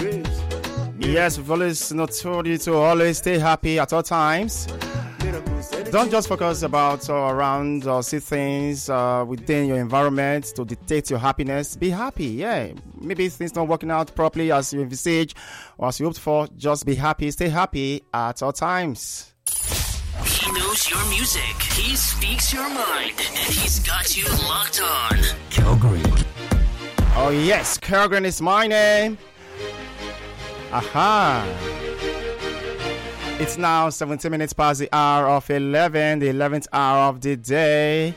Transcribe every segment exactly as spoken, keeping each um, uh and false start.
Yes, we've always you know, told you to always stay happy at all times. Don't just focus about or around or see things uh, within your environment to dictate your happiness. Be happy, yeah. Maybe things not working out properly as you envisage or as you hoped for. Just be happy, stay happy at all times. He knows your music, he speaks your mind, and he's got you locked on. Calgary. Oh yes, Calgary is my name. Aha. It's now seventeen minutes past the hour of eleven, the eleventh hour of the day.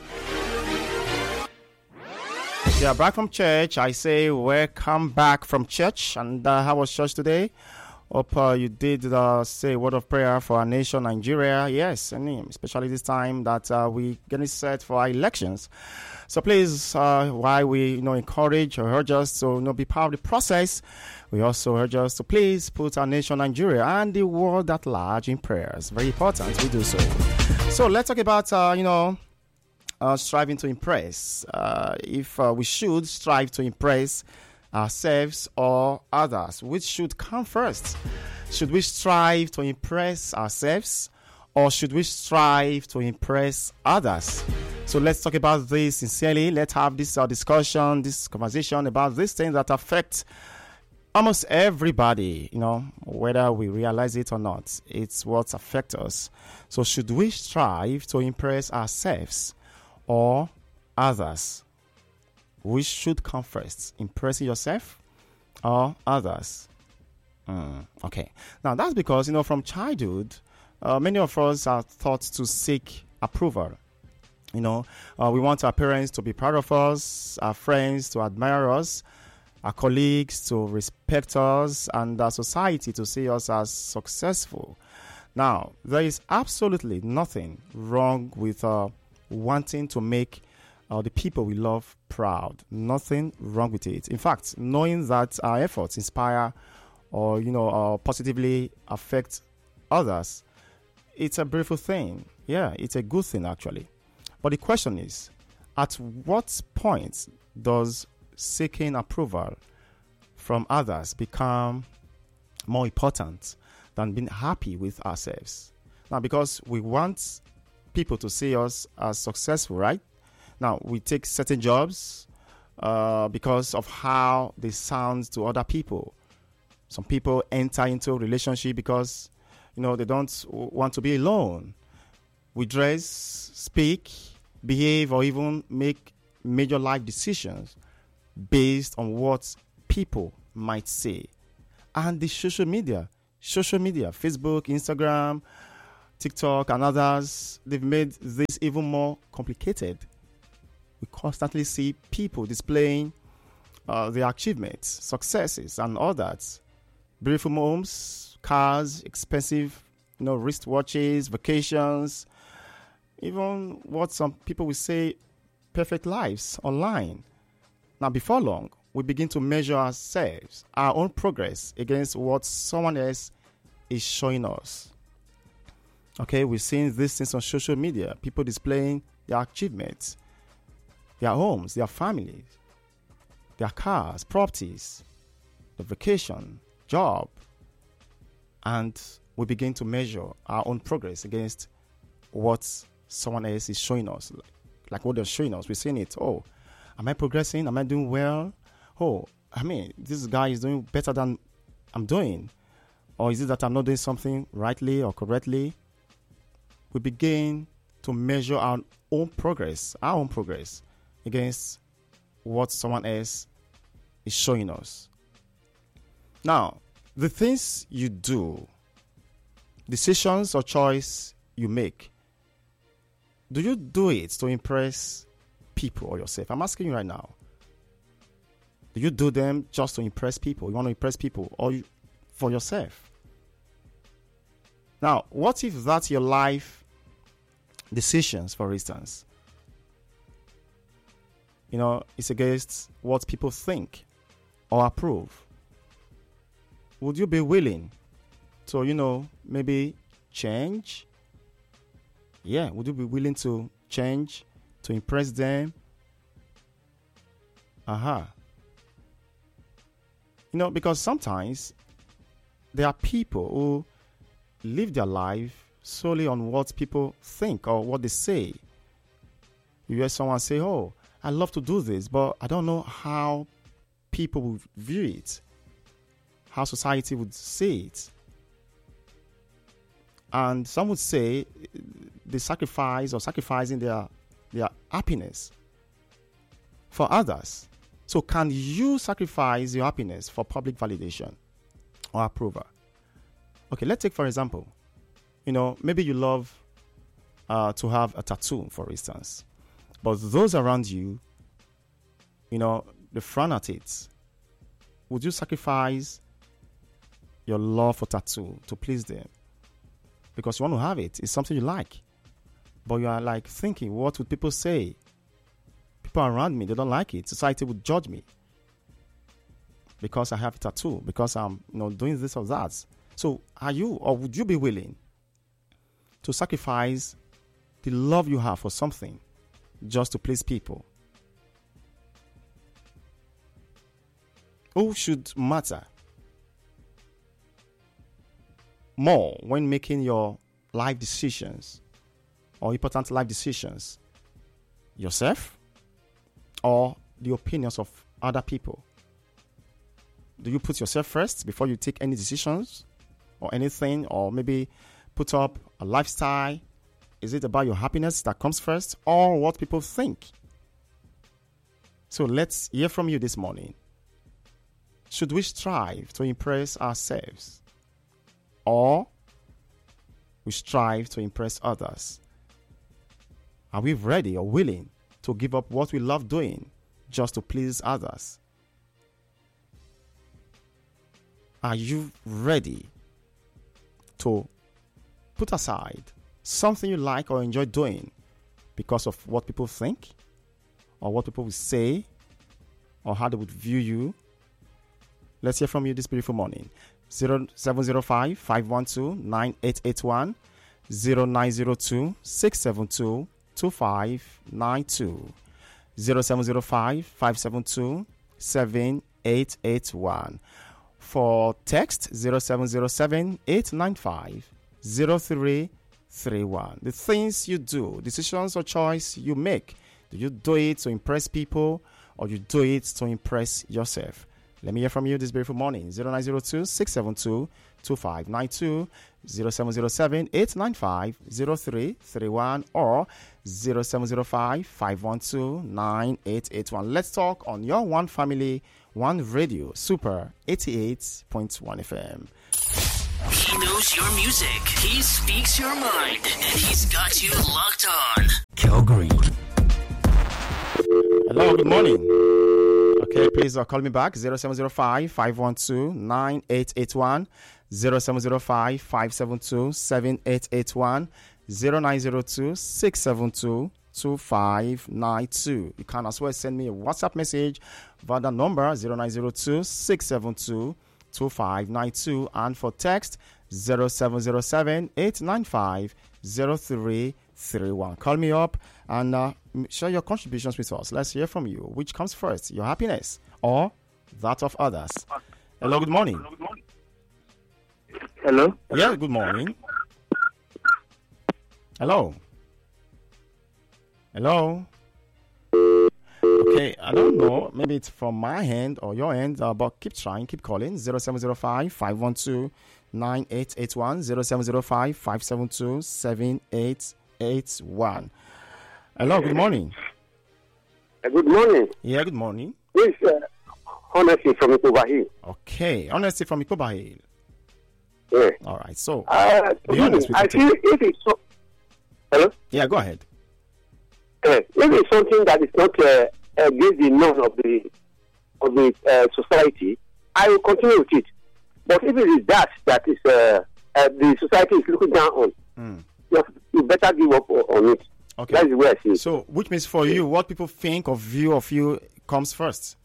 Yeah, back from church. I say welcome back from church. And uh, how was church today? Hope uh, you did uh, say a word of prayer for our nation, Nigeria. Yes, I mean, especially this time that uh, we getting set for our elections. So please, uh, while we you know encourage or urge us to you know be part of the process, we also urge us to please put our nation, Nigeria, and the world at large in prayers. Very important we do so. So let's talk about uh, you know uh, striving to impress. Uh, if uh, we should strive to impress ourselves or others, which should come first? Should we strive to impress ourselves, or should we strive to impress others? So let's talk about this sincerely. Let's have this uh, discussion, this conversation about these things that affect almost everybody, you know, whether we realize it or not. It's what affects us. So should we strive to impress ourselves or others? Which should come first? Impressing yourself or others? Mm, okay. Now that's because, you know, from childhood, uh, many of us are taught to seek approval. You know, uh, we want our parents to be proud of us, our friends to admire us, our colleagues to respect us, and our society to see us as successful. Now, there is absolutely nothing wrong with uh, wanting to make uh, the people we love proud. Nothing wrong with it. In fact, knowing that our efforts inspire or, you know, uh, positively affect others, it's a beautiful thing. Yeah, it's a good thing, actually. But the question is, at what point does seeking approval from others become more important than being happy with ourselves? Now, because we want people to see us as successful, right? Now, we take certain jobs uh, because of how they sound to other people. Some people enter into a relationship because, you know, they don't want to be alone. We dress, speak, behave, or even make major life decisions based on what people might say. And the social media, social media, Facebook, Instagram, TikTok, and others, they've made this even more complicated. We constantly see people displaying uh, their achievements, successes, and all that. Beautiful homes, cars, expensive, you know, wristwatches, vacations, even what some people will say, perfect lives online. Now, before long, we begin to measure ourselves, our own progress, against what someone else is showing us. Okay, we're seeing these things on social media. People displaying their achievements, their homes, their families, their cars, properties, the vacation, job. And we begin to measure our own progress against what someone else is showing us, like, like what they're showing us. We're seeing it. Oh, am I progressing? Am I doing well? Oh, I mean, this guy is doing better than I'm doing. Or is it that I'm not doing something rightly or correctly? We begin to measure our own progress, our own progress, against what someone else is showing us. Now, the things you do, decisions or choice you make, do you do it to impress people or yourself? I'm asking you right now. Do you do them just to impress people? You want to impress people, or you, for yourself? Now, what if that's your life decisions, for instance? You know, it's against what people think or approve. Would you be willing to, you know, maybe change? Yeah, would you be willing to change to impress them? Aha. Uh-huh. You know, because sometimes there are people who live their life solely on what people think or what they say. You hear someone say, oh, I love to do this, but I don't know how people would view it, how society would see it. And some would say they sacrifice or sacrificing their, their happiness for others. So can you sacrifice your happiness for public validation or approval? Okay, let's take for example, you know, maybe you love uh, to have a tattoo, for instance, but those around you, you know, they frown at it. Would you sacrifice your love for tattoo to please them? Because you want to have it. It's something you like. But you are like thinking, what would people say? People around me, they don't like it. Society would judge me because I have a tattoo, because I'm, you know, doing this or that. So are you, or would you be willing to sacrifice the love you have for something just to please people? Who should matter more when making your life decisions or important life decisions? Yourself or the opinions of other people? Do you put yourself first before you take any decisions or anything, or maybe put up a lifestyle? Is it about your happiness that comes first or what people think? So let's hear from you this morning. Should we strive to impress ourselves, or we strive to impress others? Are we ready or willing to give up what we love doing just to please others? Are you ready to put aside something you like or enjoy doing because of what people think, or what people will say, or how they would view you? Let's hear from you this beautiful morning. zero seven zero five, five one two, nine eight eight one, zero nine zero two, six seven two, two five nine two, zero seven zero five, five seven two, seven eight eight one. For text, zero seven zero seven, eight nine five, zero three three one. The things you do, decisions or choice you make, do you do it to impress people, or you do it to impress yourself? Let me hear from you this beautiful morning. zero nine zero two, six seven two, two five nine two, zero seven zero seven, eight nine five, zero three three one, or zero seven zero five, five one two, nine eight eight one. Let's talk on your One Family, One Radio, Super eighty-eight point one F M. He knows your music. He speaks your mind. And he's got you locked on. Calgary. Hello, good morning. Okay, please uh, call me back. zero seven zero five, five one two, nine eight eight one, zero seven zero five, five seven two, seven eight eight one, zero nine zero two, six seven two, two five nine two. You can as well send me a WhatsApp message via the number zero nine zero two, six seven two, two five nine two, and for text zero seven zero seven, eight nine five, zero three three one. Call me up and uh, share your contributions with us. Let's hear from you. Which comes first, your happiness or that of others? Hello, good morning. Hello? Yeah, good morning. Hello. Hello. Okay, I don't know. Maybe it's from my end or your end, uh, but keep trying, keep calling. zero seven zero five, five one two, nine eight eight one, zero seven zero five, five seven two, seven eight eight one. Hello, good morning. Uh, good morning. Yeah, good morning. This is uh, Honesty from Ikobahi. Okay, Honesty from Ikobahi. Yeah. All right, so Uh, be honest with I the feel if it's so. Hello? yeah, go ahead. Uh, if it's something that is not uh, against the norm of the of the uh, society, I will continue with it. But if it is that that is uh, uh, the society is looking down on, Mm. you, you better give up o- on it. Okay. That's the way I see it. So, which means for you, what people think or view of you comes first.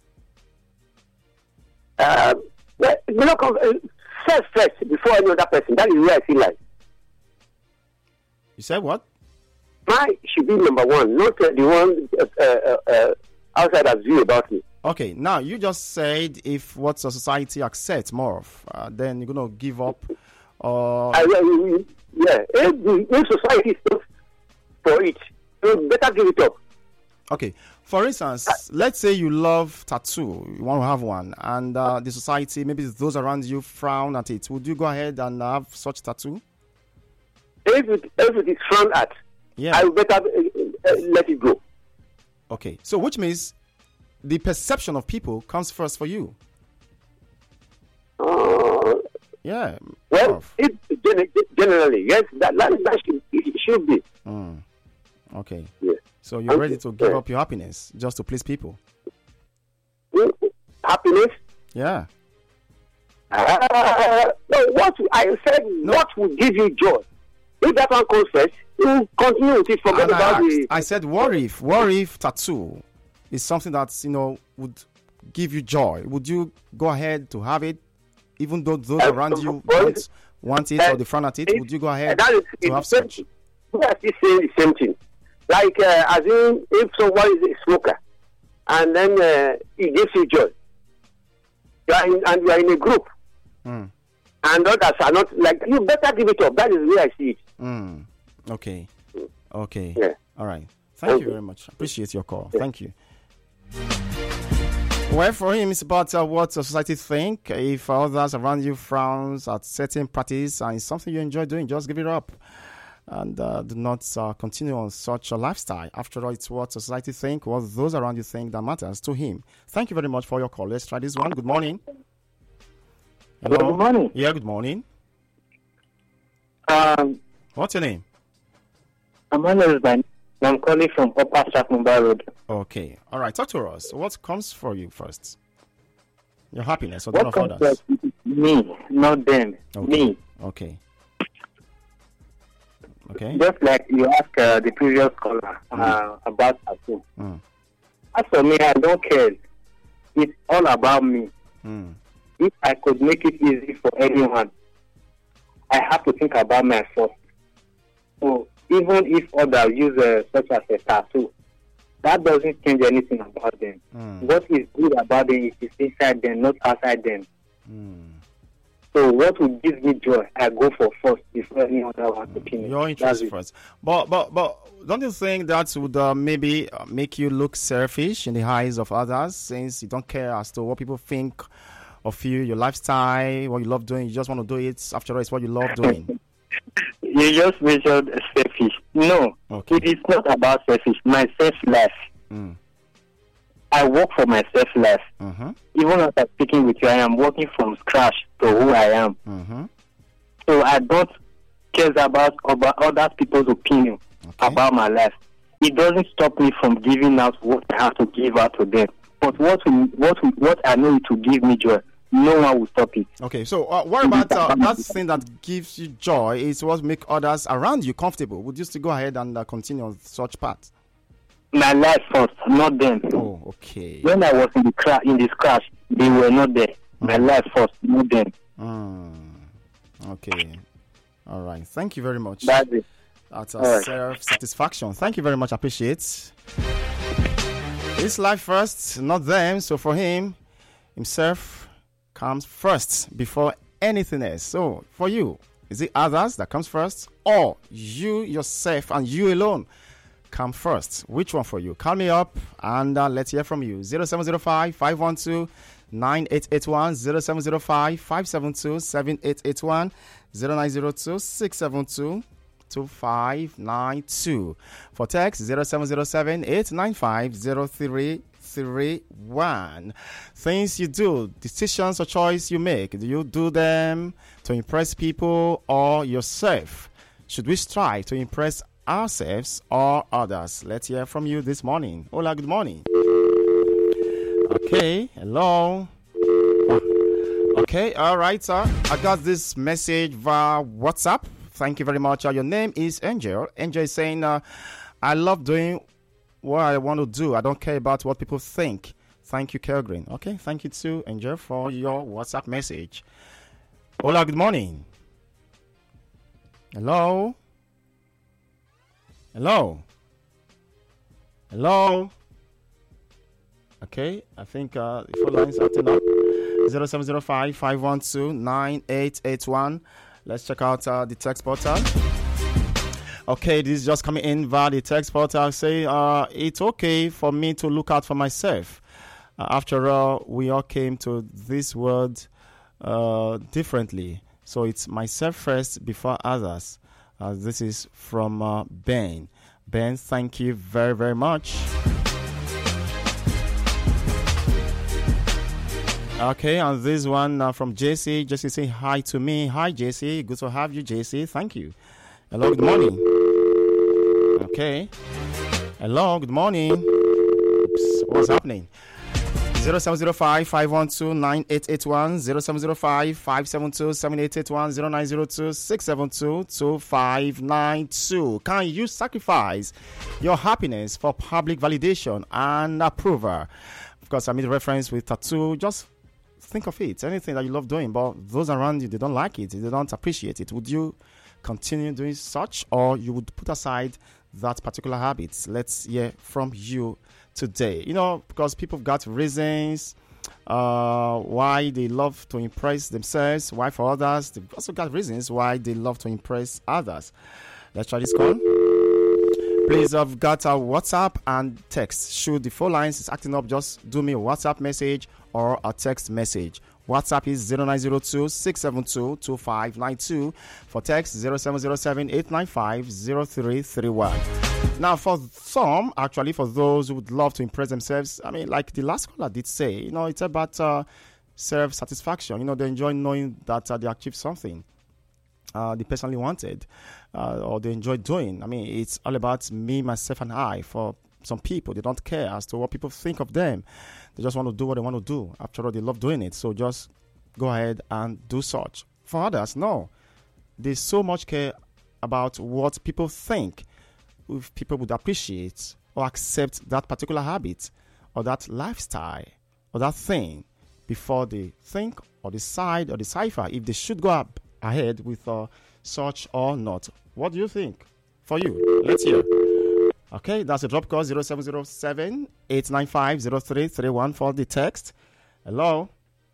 Uh, well, you know, come, uh, first, first before any other person. That is where I feel like You said what? I should be number one, not uh, the one uh, uh, uh, outsiders view about me. Okay, now you just said if what the society accepts more of, uh, then you're gonna give up. Or I, I- yeah, if, the, if society is not for it, you better give it up. okay, for instance, let's say you love tattoo, you want to have one, and uh, the society, maybe those around you frown at it. Would you go ahead and have such tattoo? If it, if it is frowned at, Yeah. I will better uh, uh, let it go. Okay, so which means the perception of people comes first for you. Uh, Yeah. well, Prof. it, gen- generally, yes, that, that, that should, it should be. Mm. Okay. Yeah. So you're ready to give Yeah. up your happiness just to please people. Mm, Happiness. Yeah. Uh, no, what I said, what will give you joy? If that one comes first, you continue with it. Forget And I, about asked- the. I said, what if, what if tattoo is something that, you know, would give you joy? Would you go ahead to have it, even though those Uh, around you well, don't want it or they frown at it? it- Would you go ahead that is, to have it's same such? thing. We are still saying the same thing. Like, uh, as in, if someone is a smoker and then uh, it gives you joy, you are in, and you are in a group, Mm. and others are not, like, you better give it up. That is the way I see it. Mm. Okay. Okay. Yeah. All right. Thank Thank you you. very much. Appreciate your call. Thank you. Well, for him, it's about uh, what the society think. If others around you frowns at certain practice and it's something you enjoy doing, just give it up. And uh, do not uh, continue on such a lifestyle. After all, it's what society think, what those around you think that matters to him. Thank you very much for your call. Let's try this one. Good morning. Hello. Good morning. Yeah, good morning. Um, What's your name? Emmanuel is my name. I'm calling from Upper Strathmore Road. Okay. All right. Talk to us. What comes for you first? Your happiness or that What of comes others? first? Me, not them. Okay. Me. Okay. Okay. Just like you asked uh, the previous caller uh, about tattoo. Mm. As for me, I don't care. It's all about me. Mm. If I could make it easy for anyone, I have to think about my first. So even if others use uh, such as a tattoo, that doesn't change anything about them. Mm. What is good about them is it's inside them, not outside them. Mm. So what would give me joy, I go for first before any other one opinion. Your That's interest it. first. But but but don't you think that would uh, maybe uh, make you look selfish in the eyes of others, since you don't care as to what people think of you, your lifestyle, what you love doing? You just want to do it. After all, it's what you love doing. You just mentioned selfish. No, Okay. it is not about selfish. My self-life. Mm. I work for my self-life. Mm-hmm. Even after speaking with you, I am working from scratch to who I am. Mm-hmm. So I don't care about, about other people's opinion Okay. about my life. It doesn't stop me from giving out what I have to give out to them. But what will, what will, what I know it will give me joy, no one will stop it. Okay, so uh, what about uh, that thing that gives you joy is what make others around you comfortable? Would you still go ahead and uh, continue on such path? My life first, not them. Oh, okay. When I was in the cra- in the scratch, they were not there. My life first, not them. Mm. Okay. All right. Thank you very much. That's it. That's All a right. self-satisfaction. Thank you very much. Appreciate. His life first, not them. So for him, himself comes first before anything else. So for you, is it others that comes first, or you yourself and you alone come first? Which one for you? Call me up and uh, let's hear from you. zero seven zero five, five one two, nine eight eight one, zero seven zero five, five seven two, seven eight eight one, zero nine zero two, six seven two, two five nine two. For text, zero seven zero seven, eight nine five, zero three three one. Things you do, decisions or choice you make, do you do them to impress people or yourself? Should we strive to impress ourselves or others? Let's hear from you this morning. Hola, good morning. Okay, hello. Okay, all right, sir. I got this message via WhatsApp. Thank you very much. Uh, your name is Angel. Angel is saying, uh, I love doing what I want to do. I don't care about what people think. Thank you, Kelgreen. Okay, thank you too, Angel, for your WhatsApp message. Hola, good morning. Hello? Hello? Hello? Okay, I think uh, the phone lines are acting up. zero seven zero five, five one two, nine eight eight one. Let's check out uh, the text portal. Okay, this is just coming in via the text portal. Say, uh, it's okay for me to look out for myself. Uh, after all, we all came to this world uh, differently. So it's myself first before others. Uh, this is from uh, Ben. Ben, thank you very, very much. Okay, and this one uh, from J C. J C say hi to me. Hi, J C. Good to have you, J C. Thank you. Hello, good morning. Okay. Hello, good morning. Oops, what's happening? zero seven zero five, five one two, nine eight eight one, zero seven zero five, five seven two, seven eight eight one, zero nine zero two, six seven two, two five nine two. Can you sacrifice your happiness for public validation and approval? Of course, I made reference with tattoo. Just think of it. Anything that you love doing, but those around you, they don't like it. They don't appreciate it. Would you continue doing such, or you would put aside that particular habit? Let's hear from you today. You know, because people have got reasons uh, why they love to impress themselves, why for others. They've also got reasons why they love to impress others. Let's try this call. Please, I've got a WhatsApp and text. Should the phone lines is acting up, just do me a WhatsApp message or a text message. WhatsApp is zero nine zero two, six seven two, two five nine two. For text, zero seven zero seven, eight nine five, zero three three one. Now, for some, actually, for those who would love to impress themselves, I mean, like the last caller did say, you know, it's about uh, self-satisfaction. You know, they enjoy knowing that uh, they achieved something uh, they personally wanted uh, or they enjoy doing. I mean, it's all about me, myself, and I. For some people, they don't care as to what people think of them. They just want to do what they want to do. After all, they love doing it. So just go ahead and do such. For others, no. They so much care about what people think. If people would appreciate or accept that particular habit or that lifestyle or that thing before they think or decide or decipher if they should go up ahead with uh, such or not. What do you think? For you, let's hear. Okay, that's a drop call zero seven zero seven, eight nine five, zero three three one for the text. Hello.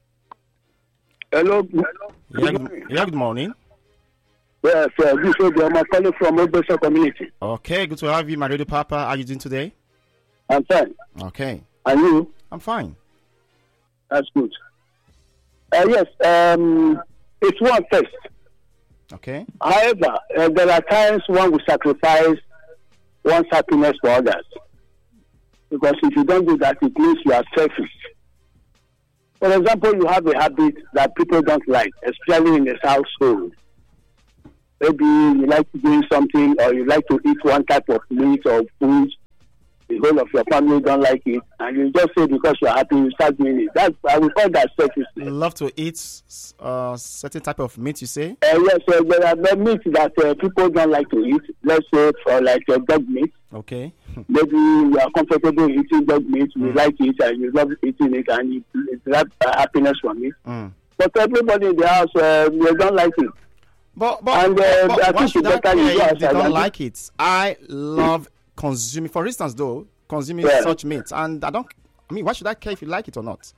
Hello. Yeah, good, yeah, good morning. Yes, uh, this is I'm calling from Obeso community. Okay, good to have you, my radio papa. How are you doing today? I'm fine. Okay. And you? I'm fine. That's good. Uh, yes, um, it's one first. Okay. However, uh, there are times one will sacrifice one's happiness for others. Because if you don't do that, it means you are selfish. For example, you have a habit that people don't like, especially in this household. Maybe you like to do something, or you like to eat one type of meat or food. The whole of your family don't like it, and you just say because you're happy, you start doing it. That's, I would call that selfishness. You love to eat uh, certain type of meat, you say? Uh, yes, uh, there are the meat that uh, people don't like to eat. Let's say for like uh, dog meat. Okay. Maybe you are comfortable eating dog meat, you Mm. like it, and you love eating it, and you, you have uh, happiness from it. Mm. But everybody in the house, uh, they don't like it. But, but, And, uh, but I why think should it's I better care you go if they outside don't and- like it? I love consuming, for instance, though, consuming Yeah. such meat. And I don't, I mean, why should I care if you like it or not?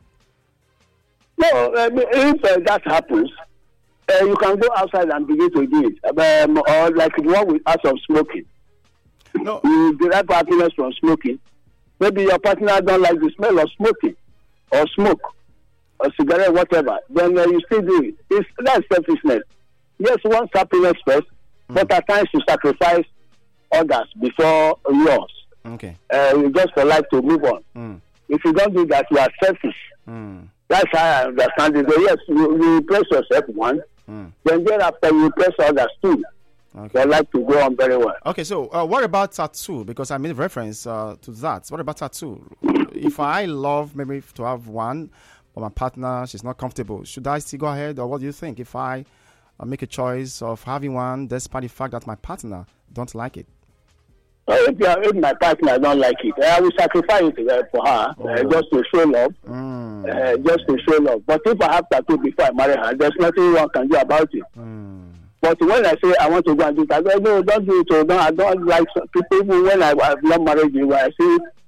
No, uh, if uh, that happens, uh, you can go outside and begin to do it. Um, or like the one with us of smoking. No. You derive happiness from smoking. Maybe your partner don't like the smell of smoking, or smoke, or cigarette, whatever. Then uh, you still do it. It's, that's selfishness. Yes, one's happiness first, Mm. but at times you sacrifice others before yours. Okay. Uh, just for life to move on. Mm. If you don't do that, you are selfish. Mm. That's how I understand it. So yes, you, you press yourself once, Mm. then thereafter you press others too. Okay. Your life to go on very well. Okay, so uh, what about tattoo? Because I made reference uh, to that. What about tattoo? If I love maybe to have one, but my partner, she's not comfortable, should I still go ahead? Or what do you think if I uh, make a choice of having one despite the fact that my partner don't like it? So if, you are, if my partner don't like it, I will sacrifice it uh, for her, Oh. uh, just to show love, Mm. uh, just to show love. But if I have tattoo before I marry her, there's nothing one can do about it. Mm. But when I say I want to go and do that, I say, no, don't do it. Or don't, I don't like some people. Even when I have not married you, I say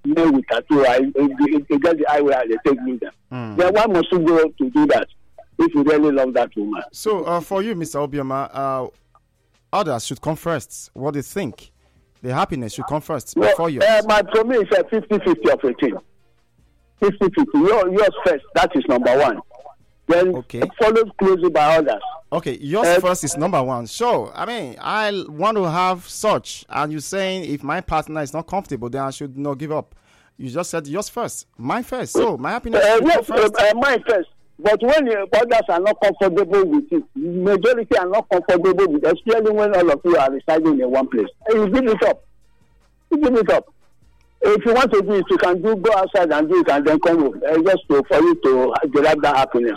men with tattoo, I they get the eye where they take me there. Mm. Then why must you go to do that if you really love that woman? So, uh, for you, Mister Obioma, uh, others should come first. What do you think? The happiness should come first Well, before yours. uh, my for me it's a fifty-fifty of a thing. fifty-fifty. Your, yours first. That is number one. Then Okay. followed closely by others. Okay, yours Uh, first is number one. Sure. I mean, I want to have such, and you're saying if my partner is not comfortable, then I should not give up. You just said yours first, mine first. So my happiness Uh, should yes, come first. uh, uh, mine first. But when uh, others are not comfortable with it, majority are not comfortable with it, especially when all of you are residing in one place. Uh, you give it up. You give it up. If you want to do it, you can do go outside and do it and then come home. Uh, just to, for you to derive that happiness.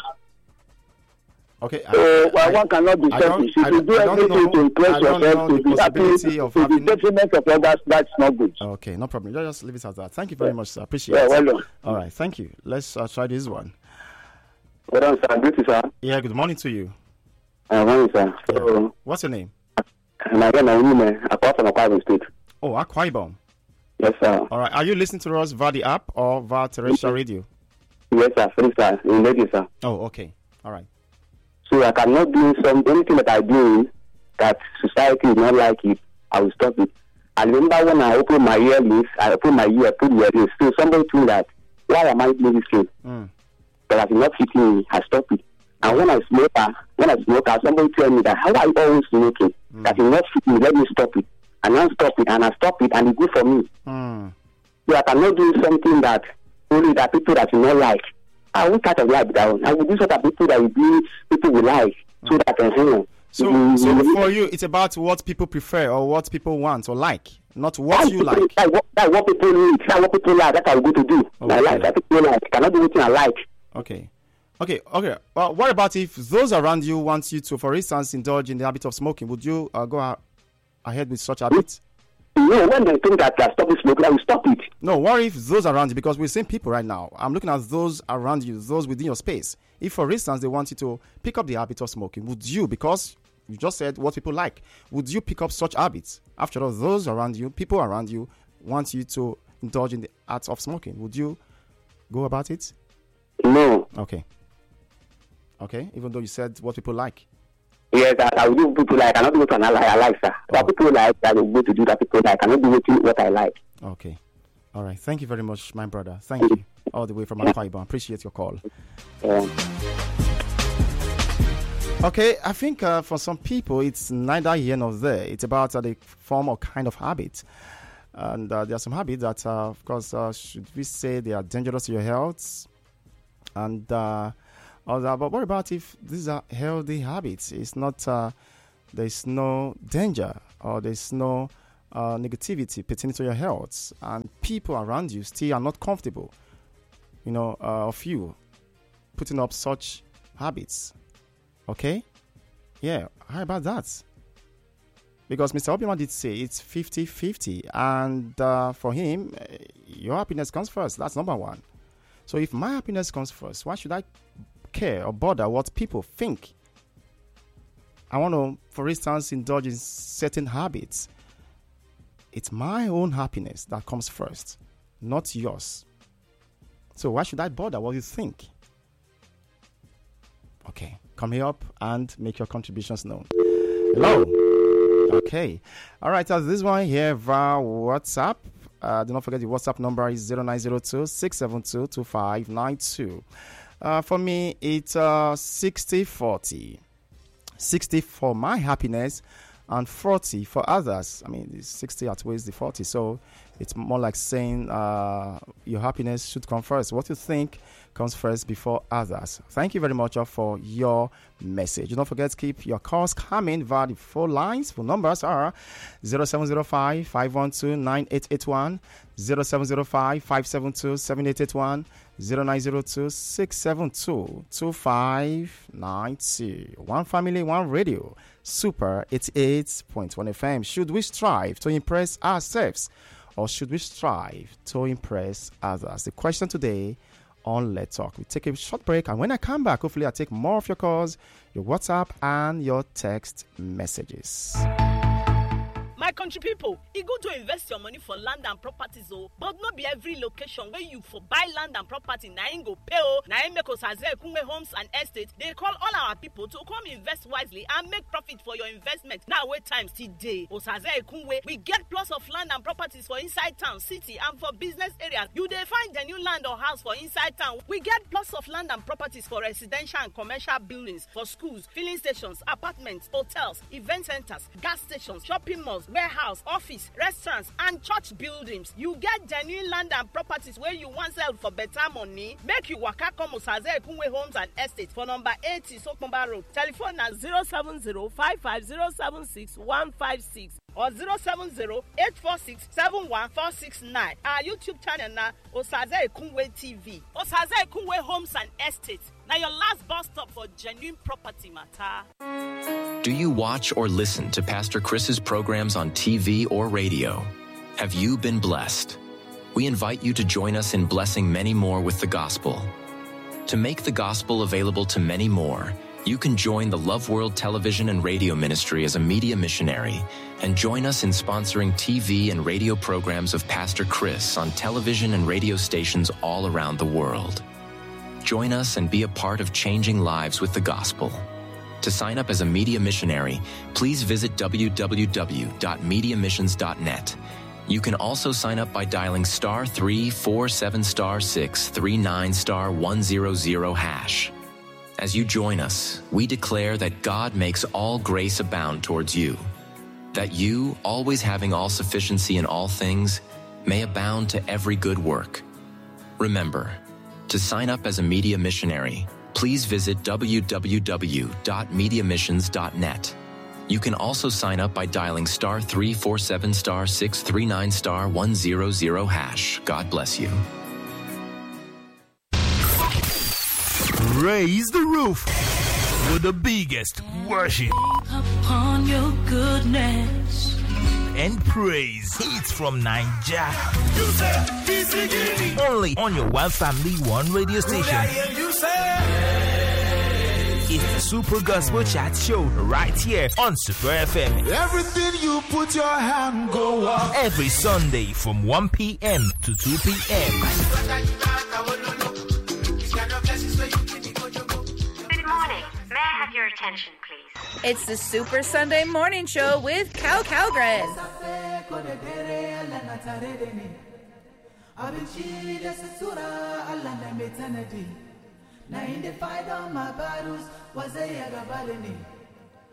Okay. So uh, one cannot be I don't- selfish. If I you don't- do I don't everything know- to impress I don't yourself, know to the be happy, possibility of to the having- detriment of others, that's not good. Okay, no problem. Just leave it at that. Thank you very much, sir. Appreciate Yeah, it. well done. All right, thank you. Let's uh, try this one. Well done, sir. Good, sir. Yeah, good morning to you. Uh, morning, sir. So, What's your name? my name is Nime, apart from Akwa State. Oh, Akwa Ibom. Yes, sir. All right. Are you listening to us via the app or via terrestrial radio? Yes, sir. Please, sir. In lady, sir. Oh, okay. All right. So I cannot do some anything that I do that society is not like it. I will stop it. I remember when I opened my earlings, I opened my ear, put earrings. So somebody told that, why am I doing this thing? Mm. But I did not fitting me. I stopped it. And when I smoke, uh, when I smoke, uh, somebody tell me that how are you always smoking? Mm. That is not fit me. Let me stop it. And I stop it, and I stop it, and it's good for me. Mm. So I cannot do something that only that people that you not like. I won't kind of like that one. I will do sort of people that will be people will like, so that I can hang. So, Mm, so mm, for you, it's about what people prefer or what people want or like, not what you like. That's what, that's what people need. That's what people like. That's what I'm going to do. Okay. I like that people like. I cannot do anything I like. Okay. Okay, okay. Well, what about if those around you want you to, for instance, indulge in the habit of smoking? Would you uh, go a- ahead with such habits? No, when they think that I stop smoking, I will stop it. No, what if those around you, because we're seeing people right now, I'm looking at those around you, those within your space. If, for instance, they want you to pick up the habit of smoking, would you, because you just said what people like, would you pick up such habits? After all, those around you, people around you, want you to indulge in the act of smoking. Would you go about it? No. Okay. Okay, even though you said what people like. Yes, I, I will do what people like. I cannot do what I like, I like, sir. What people like, I will go to do that people like. I cannot do what, what I like. Okay. All right. Thank you very much, my brother. Thank you. All the way from Akwa Ibom. Appreciate your call. Um, Okay, I think uh, for some people, it's neither here nor there. It's about uh, the form or kind of habit. And uh, there are some habits that, uh, of course, uh, should we say they are dangerous to your health? And uh, other, but what about if these are healthy habits? It's not, uh, there's no danger or there's no uh, negativity pertaining to your health. And people around you still are not comfortable, you know, uh, of you putting up such habits. Okay? Yeah, how about that? Because Mister Obioma did say it's fifty-fifty, and uh, for him, uh, your happiness comes first. That's number one. So if my happiness comes first, why should I care or bother what people think? I want to, for instance, indulge in certain habits. It's my own happiness that comes first, not yours. So why should I bother what you think? Okay, come here up and make your contributions known. Hello. Okay. All right, so this one here via WhatsApp. Uh, do not forget the WhatsApp number is zero nine zero two, six seven two, two five nine two. Uh, for me, it's uh, sixty forty. sixty for my happiness and forty for others. I mean, it's sixty outweighs the forty. So it's more like saying uh, your happiness should come first. What you think comes first before others. Thank you very much uh, for your message. Don't forget to keep your calls coming via the phone lines. Phone numbers are zero seven zero five, five one two, nine eight eight one, zero seven zero five, five seven two, seven eight eight one, zero nine zero two, six seven two, two five nine two. One family, one radio. Super eighty-eight point one F M. Should we strive to impress ourselves or should we strive to impress others? The question today on Let's Talk. We take a short break, and when I come back, hopefully I'll take more of your calls, your WhatsApp, and your text messages. My country people, e good to invest your money for land and properties o, but no be every location where you for buy land and property na im go pay o. Na im make Osaze Ekunwe Homes and Estate dey call all our people to come invest wisely and make profit for your investment. Now wey time still dey, Osaze Ekunwe, we get plots of land and properties for inside town, city and for business areas. You dey find the new land or house for inside town. We get plots of land and properties for residential and commercial buildings, for schools, filling stations, apartments, hotels, event centers, gas stations, shopping malls, warehouse, office, restaurants, and church buildings. You get genuine land and properties where you want sell for better money. Make you waka come Osaze Ekunwe Homes and Estate for number eighty Sokomba Road. Telephone na zero seven zero five five zero seven six one five six or zero seven zero eight four six seven one four six nine. Our YouTube channel na Osaze Ekunwe T V. Osaze Ekunwe Homes and Estate. Now your last bus stop for genuine property matter. Do you watch or listen to Pastor Chris's programs on T V or radio? Have you been blessed? We invite you to join us in blessing many more with the gospel. To make the gospel available to many more, you can join the Love World Television and Radio Ministry as a media missionary and join us in sponsoring T V and radio programs of Pastor Chris on television and radio stations all around the world. Join us and be a part of changing lives with the gospel. To sign up as a media missionary, please visit w w w dot media missions dot net. You can also sign up by dialing star three four seven star six three nine star one zero zero hash. As you join us, we declare that God makes all grace abound towards you, that you, always having all sufficiency in all things, may abound to every good work. Remember, to sign up as a media missionary, please visit w w w dot media missions dot net. You can also sign up by dialing star three four seven star six three nine star one zero zero hash. God bless you. Raise the roof with the biggest worship upon your goodness and praise hits from Nigeria. Only on your One Family One radio station. It's the Super Gospel Chat Show right here on Super F M. Everything you put your hand go up. Every Sunday from one p m to two p m Good morning. May I have your attention, please? It's the Super Sunday Morning Show with Cal Calgren. Now in the fight on my battles was a yagabalini.